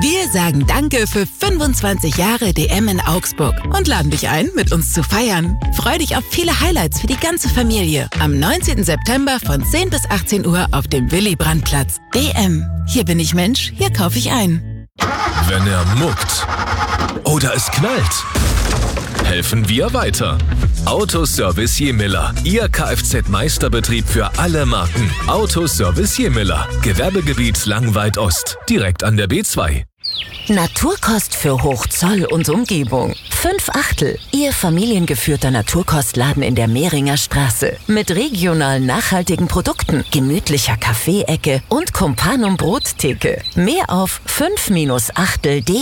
Wir sagen Danke für 25 Jahre DM in Augsburg und laden dich ein, mit uns zu feiern. Freu dich auf viele Highlights für die ganze Familie. Am 19. September von 10 bis 18 Uhr auf dem Willy-Brandt-Platz. DM. Hier bin ich Mensch, hier kaufe ich ein. Wenn er muckt oder es knallt, helfen wir weiter. Autoservice Jemiller, Ihr Kfz-Meisterbetrieb für alle Marken. Autoservice Jemiller, Gewerbegebiet Langweid Ost, direkt an der B2. Naturkost für Hochzoll und Umgebung. 5/8. Ihr familiengeführter Naturkostladen in der Mehringer Straße. Mit regionalen nachhaltigen Produkten, gemütlicher Kaffeeecke und Companum Brottheke. Mehr auf 5-8.de.